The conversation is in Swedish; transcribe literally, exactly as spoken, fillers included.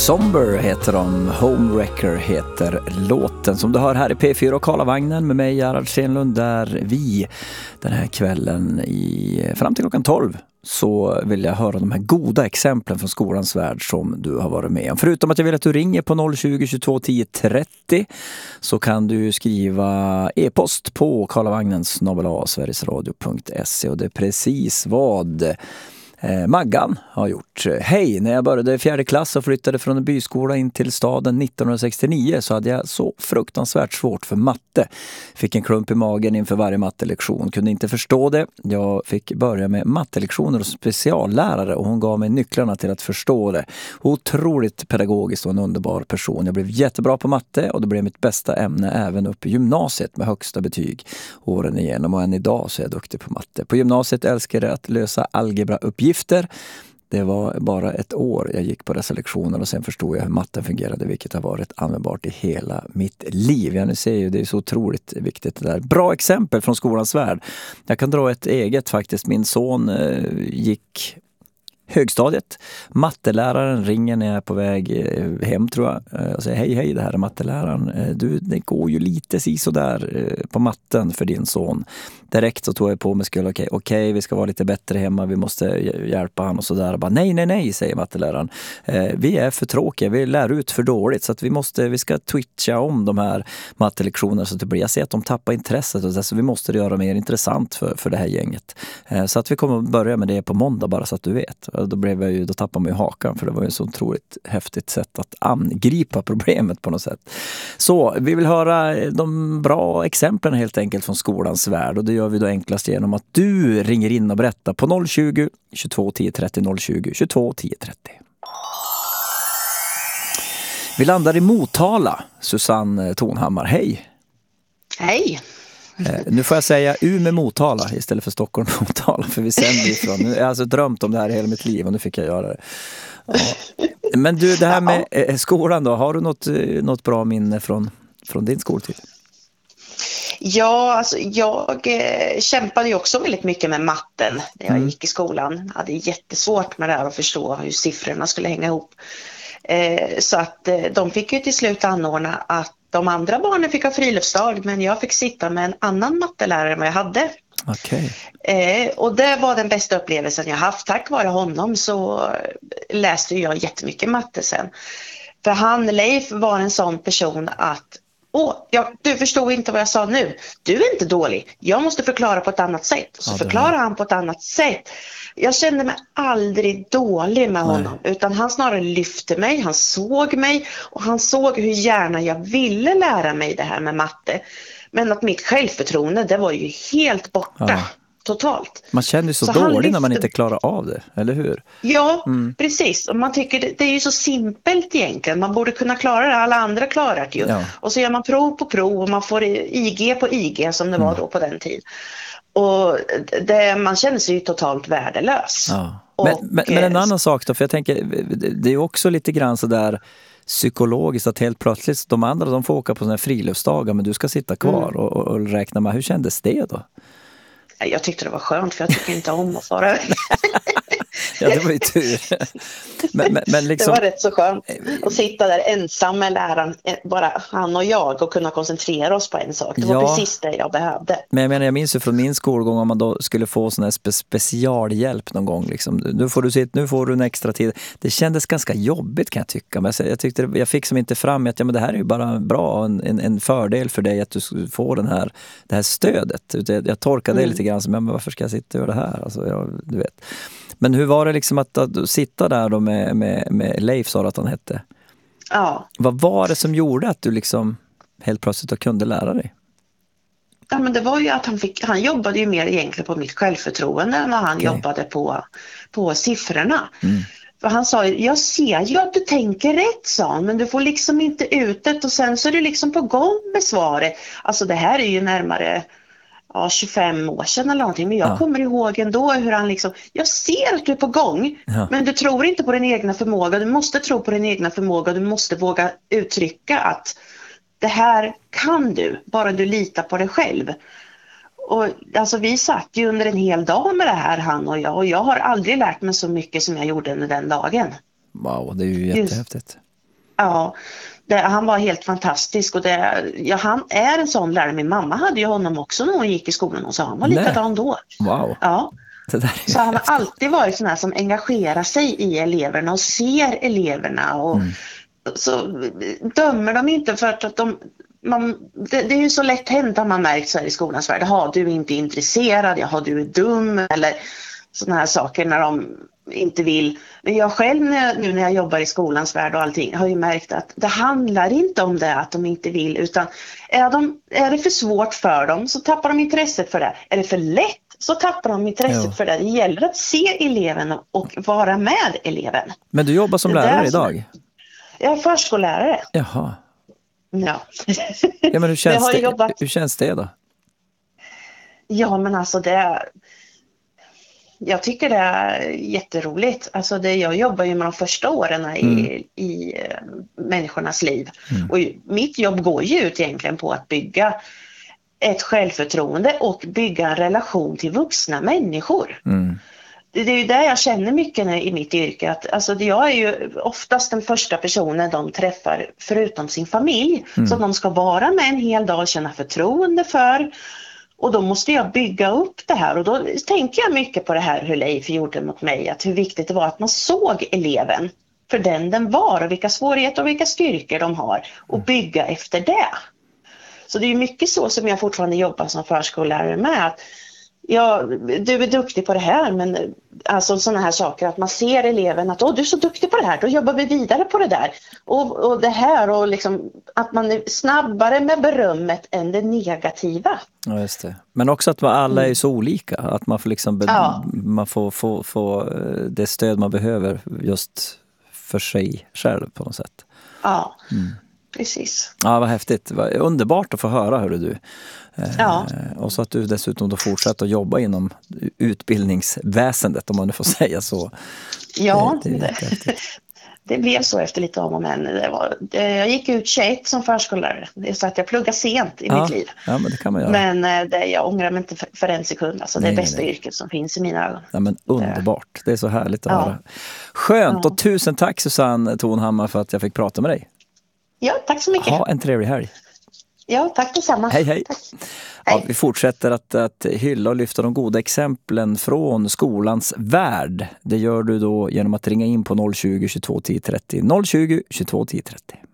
Somber heter de, Homewrecker heter låten som du hör här i P fyra och Karlavagnen med mig Gerhard Stenlund, där vi den här kvällen i, fram till klockan tolv så vill jag höra de här goda exemplen från skolans värld som du har varit med om. Förutom att jag vill att du ringer på noll tjugo, tjugotvå, tio, trettio så kan du skriva e-post på karlavagnen snabel-a sverigesradio punkt se, och det är precis vad Maggan har gjort. Hej, när jag började i fjärde klass och flyttade från en byskola in till staden nittonhundrasextionio så hade jag så fruktansvärt svårt för matte. Fick en klump i magen inför varje mattelektion. Kunde inte förstå det. Jag fick börja med mattelektioner och speciallärare och hon gav mig nycklarna till att förstå det. Otroligt pedagogiskt och en underbar person. Jag blev jättebra på matte och det blev mitt bästa ämne även upp i gymnasiet med högsta betyg åren igenom, och än idag så är jag duktig på matte. På gymnasiet älskade jag att lösa algebrauppgifter. Det var bara ett år jag gick på dessa lektioner och sen förstod jag hur matten fungerade, vilket har varit användbart i hela mitt liv. Jag nu ser ju, det är så otroligt viktigt det där. Bra exempel från skolans värld. Jag kan dra ett eget faktiskt. Min son eh, gick högstadiet. Matteläraren ringer när jag är på väg hem, tror jag, och säger hej hej, det här är matteläraren. Du, det går ju lite så där på matten för din son. Direkt så tog jag på mig skulle okej, okej, vi ska vara lite bättre hemma, vi måste hjälpa han och sådär. Bara nej, nej, nej, säger matteläraren. Vi är för tråkiga, vi lär ut för dåligt så att vi måste, vi ska twitcha om de här mattelektionerna så att det blir, jag ser att de tappar intresset och så vi måste göra mer intressant för, för det här gänget. Så att vi kommer att börja med det på måndag, bara så att du vet. Då, blev jag ju, då tappade man ju hakan, för det var ju så otroligt häftigt sätt att angripa problemet på något sätt. Så vi vill höra de bra exemplen helt enkelt från skolans värld, och det gör vi då enklast genom att du ringer in och berättar på noll tjugo, tjugotvå, tio, trettio, noll tjugo, tjugotvå, tio, trettio. Vi landar i Motala. Susanne Tonhammar, hej! Hej! Eh, nu får jag säga Umeå Motala istället för Stockholm Motala, för vi sänder ifrån. Nu, jag har alltså drömt om det här hela mitt liv och nu fick jag göra det. Ja. Men du, det här med eh, skolan då, har du något, något bra minne från, från din skoltid? Ja, alltså jag eh, kämpade ju också väldigt mycket med matten när jag mm. gick i skolan. Jag hade jättesvårt med det här att förstå hur siffrorna skulle hänga ihop. Eh, så att eh, de fick ju till slut anordna att de andra barnen fick ha friluftsdag, men jag fick sitta med en annan mattelärare än vad jag hade. Okay. Eh, och det var den bästa upplevelsen jag haft. Tack vare honom så läste jag jättemycket matte sen. För han, Leif, var en sån person att Åh, ja, du förstod inte vad jag sa nu. Du är inte dålig. Jag måste förklara på ett annat sätt. Och så ja, förklarar han på ett annat sätt. Jag kände mig aldrig dålig med honom. Nej. Utan han snarare lyfte mig. Han såg mig. Och han såg hur gärna jag ville lära mig det här med matte. Men att mitt självförtroende, det var ju helt borta. Ja. Totalt. Man känner ju så, så dålig lyfte... när man inte klarar av det, eller hur? Ja, mm. precis. Och man tycker det, det är ju så simpelt egentligen. Man borde kunna klara det, alla andra klarar det ju. Ja. Och så gör man prov på prov och man får I G på I G som det mm. var då på den tiden. Och det, man känner sig ju totalt värdelös. Ja. Och, men, men, men en annan sak då, för jag tänker, det är också lite grann så där psykologiskt att helt plötsligt de andra de får åka på såna här friluftsdagar, men du ska sitta kvar mm. och, och räkna med. Hur kändes det då? Jag tyckte det var skönt, för jag tycker inte om att fara. Ja, det var ju tur. Men, men, men liksom... Det var rätt så skönt att sitta där ensam med läraren, bara han och jag, och kunna koncentrera oss på en sak. Det var ja. precis det jag behövde. Men jag menar, jag minns ju från min skolgång om man då skulle få sån här spe- specialhjälp någon gång. Liksom. Nu får du sitta, nu får du en extra tid. Det kändes ganska jobbigt, kan jag tycka. Men jag, tyckte, jag fick som inte fram att ja, men det här är ju bara bra, en, en, en fördel för dig att du får den här, det här stödet. Jag, jag torkade mm. det lite grann som, ja, men varför ska jag sitta och göra det här? Alltså, jag, du vet. Men hur var det liksom att, att sitta där då med, med, med Leif, sa att han hette? Ja. Vad var det som gjorde att du liksom helt plötsligt då kunde lära dig? Ja, men det var ju att han fick, han jobbade ju mer egentligen på mitt självförtroende än när han okay. jobbade på, på siffrorna. Mm. För han sa, jag ser ju att du tänker rätt, sa han, men du får liksom inte ut det, och sen så är du liksom på gång med svaret. Alltså det här är ju närmare... Ja, tjugofem år sedan eller någonting. Men jag ja. kommer ihåg ändå hur han liksom... Jag ser att du är på gång. Ja. Men du tror inte på din egna förmåga. Du måste tro på din egna förmåga. Du måste våga uttrycka att det här kan du. Bara du litar på dig själv. Och alltså vi satt ju under en hel dag med det här, han och jag. Och jag har aldrig lärt mig så mycket som jag gjorde under den dagen. Wow, det är ju jättehäftigt. Ja, det, han var helt fantastisk och det, ja, han är en sån lärare. Min mamma hade ju honom också när hon gick i skolan och så han var likadan då. Wow. Ja. Det där är så han har häftigt. alltid varit sån här som engagerar sig i eleverna och ser eleverna och Mm. så dömer de inte för att de man, det, det är ju så lätt hänt att man märkt så här i skolans värld. Jaha, du är inte intresserad, jaha, du är dum eller såna här saker när de inte vill. Men jag själv när, nu när jag jobbar i skolans värld och allting har ju märkt att det handlar inte om det att de inte vill, utan är, de, är det för svårt för dem så tappar de intresset för det. Är det för lätt så tappar de intresset Jo. för det. Det gäller att se eleven och vara med eleven. Men du jobbar som Det där lärare som- idag? Jag är förskollärare. Jaha. Ja. Ja, men hur Jag känns, har det, jobbat- hur känns det då? Ja, men alltså det... Jag tycker det är jätteroligt. Alltså det, jag jobbar ju med de första åren i, Mm. i eh, människornas liv. Mm. Och ju- mitt jobb går ju ut egentligen på att bygga ett självförtroende och bygga en relation till vuxna människor. Mm. Det, det är ju där jag känner mycket när, i mitt yrke. Att, alltså, jag är ju oftast den första personen de träffar förutom sin familj. Mm. Så de ska vara med en hel dag och känna förtroende för. Och då måste jag bygga upp det här och då tänker jag mycket på det här hur Leif gjorde mot mig, att hur viktigt det var att man såg eleven för den den var och vilka svårigheter och vilka styrkor de har och bygga efter det. Så det är mycket så som jag fortfarande jobbar som förskollärare med, att ja, du är duktig på det här, men alltså sådana här saker att man ser eleven att åh, du är så duktig på det här, då jobbar vi vidare på det där och, och det här och liksom att man är snabbare med berömmet än det negativa. Ja, just det. Men också att alla är så olika, att man får liksom be- Ja. man får få, få det stöd man behöver just för sig själv på något sätt. Ja, Mm. precis. Ja, vad häftigt. Vad underbart att få höra, hörru du. Eh, Ja. Och så att du dessutom då fortsätter att jobba inom utbildningsväsendet, om man nu får säga så. Ja, det, det är det, jättehäftigt. det blev så efter lite om och men. Det var, det, jag gick ut tjugoett som förskollärare. Det är så att jag pluggade sent i Ja, mitt liv. ja, men det kan man göra. Men eh, det, jag ångrar mig inte för, för en sekund. Alltså, det är Nej, det bästa nej. yrket som finns i mina ögon. Ja, men underbart. Det är så härligt att Ja. höra. Skönt, Ja. och tusen tack Susanne Tonhammar för att jag fick prata med dig. Ja, tack så mycket. Ha en trevlig helg. Ja, tack detsamma. Hej, hej. Tack. Ja, Hej. vi fortsätter att, att hylla och lyfta de goda exemplen från skolans värld. Det gör du då genom att ringa in på noll tjugo, tjugotvå, tio trettio. noll tjugo, tjugotvå, tio trettio.